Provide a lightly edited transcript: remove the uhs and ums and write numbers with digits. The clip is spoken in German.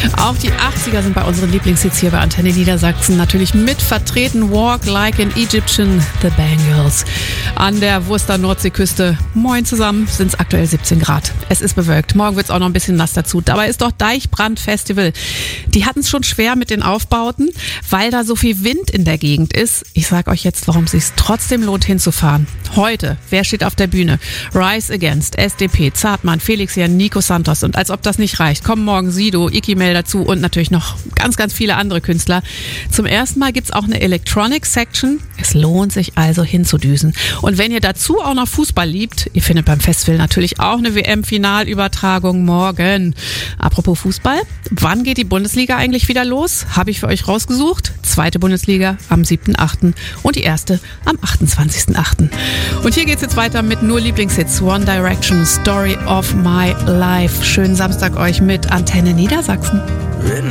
Auch die 80er sind bei unseren Lieblingshits hier bei Antenne Niedersachsen natürlich mit vertreten. Walk Like an Egyptian, The Bangles. An der Wurster Nordseeküste, moin zusammen, sind es aktuell 17 Grad. Es ist bewölkt, morgen wird es auch noch ein bisschen nass dazu. Dabei ist doch Deichbrand-Festival. Die hatten es schon schwer mit den Aufbauten, weil da so viel Wind in der Gegend ist. Ich sag euch jetzt, warum es sich trotzdem lohnt hinzufahren. Heute, wer steht auf der Bühne? Rise Against, SDP, Zartmann, Felix Jan, Nico Santos. Und als ob das nicht reicht, kommen morgen Sido, Ikimel dazu und natürlich noch ganz, ganz viele andere Künstler. Zum ersten Mal gibt's auch eine Electronic Section. Es lohnt sich also hinzudüsen. Und wenn ihr dazu auch noch Fußball liebt, ihr findet beim Festival natürlich auch eine WM-Finalübertragung morgen. Apropos Fußball, wann geht die Bundesliga eigentlich wieder los? Habe ich für euch rausgesucht. Zweite Bundesliga am 7.8. und die erste am 28.8. Und hier geht's jetzt weiter mit nur Lieblingshits. One Direction, Story of My Life. Schönen Samstag euch mit Antenne Niedersachsen.